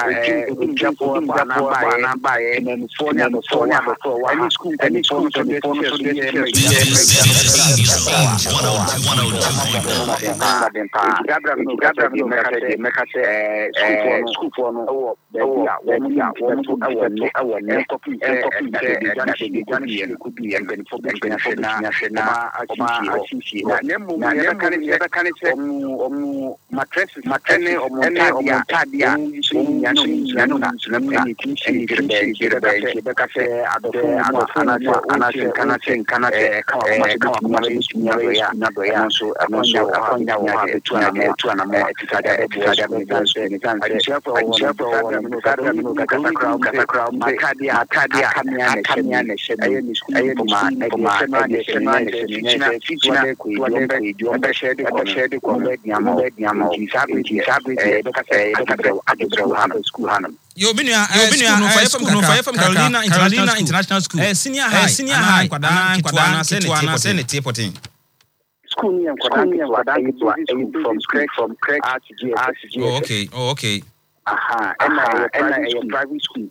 Carolina International School. Senior high. Kwadana send tepotin. School from Craig RTG. Oh, okay. And a private school.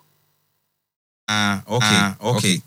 Okay.